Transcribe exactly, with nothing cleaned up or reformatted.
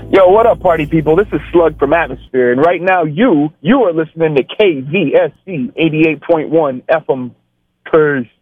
Yo, what up, party people? This is Slug from Atmosphere, and right now you, you are listening to K V S C eighty-eight point one F M. Curse.